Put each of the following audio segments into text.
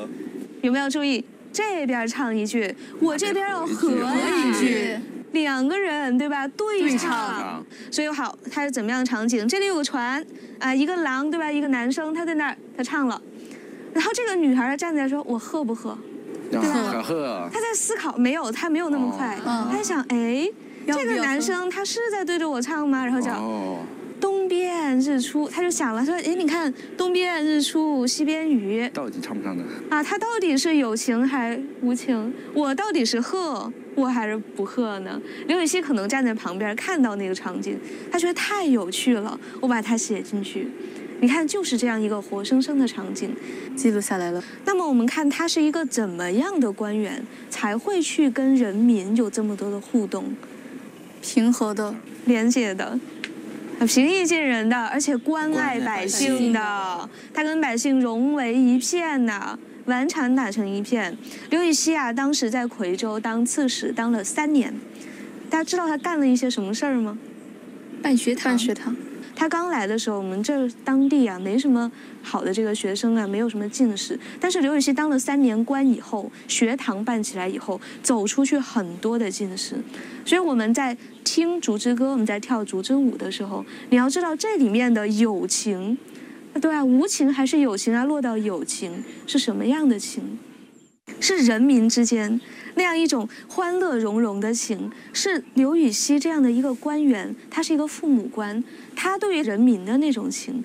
有没有注意？这边唱一句，我这边要合一句，两个人对吧？对唱。所以好，它是怎么样的场景？这里有个船啊，一个郎对吧？一个男生他在那儿，他唱了，然后这个女孩站在说，我喝不喝？对吧？ 喝。 他在思考，没有，他没有那么快，他在想，哎，这个男生他是在对着我唱吗？然后讲。东边日出，他就想了说，哎，你看东边日出西边雨， 到底唱不唱的？ 啊，他到底是有情还无情？我到底是贺我还是不贺呢？刘禹锡可能站在旁边看到那个场景，他觉得太有趣了，我把它写进去。你看，就是这样一个活生生的场景， 记录下来了。 那么我们看他是一个怎么样的官员，才会去跟人民有这么多的互动？ 平和的、 连接的。平易近人的，而且关爱百姓的，他跟百姓融为一片呐，顽缠打成一片。刘禹锡啊，当时在夔州当刺史，当了3年。大家知道他干了一些什么事儿吗？ 办学堂。 他刚来的时候，我们这当地啊没什么好的这个学生啊，没有什么进士。但是刘禹锡当了3年官以后，学堂办起来以后，走出去很多的进士。所以我们在听竹枝歌，我们在跳竹枝舞的时候，你要知道这里面的有情，对啊，无情还是有情啊？落到有情是什么样的情？是人民之间那样一种欢乐融融的情，是刘禹锡这样的一个官员，他是一个父母官，他对于人民的那种情。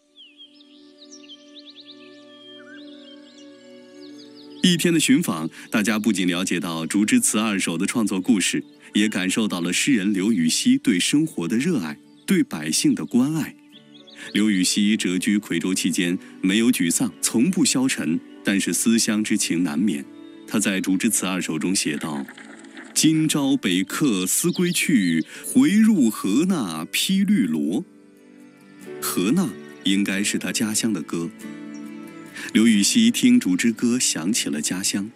一天的寻访，大家不仅了解到竹枝词2首的创作故事，也感受到了诗人刘禹锡对生活的热爱，对百姓的关爱。刘禹锡谪居夔州期间，没有沮丧，从不消沉，但是思乡之情难免。他在竹枝词2首中写道：“今朝北客思归去，回入河那披绿萝。”河那应该是他家乡的歌。刘禹锡听竹枝歌，想起了家乡。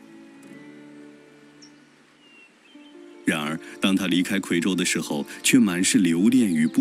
然而，当他离开夔州的时候，却满是留恋与不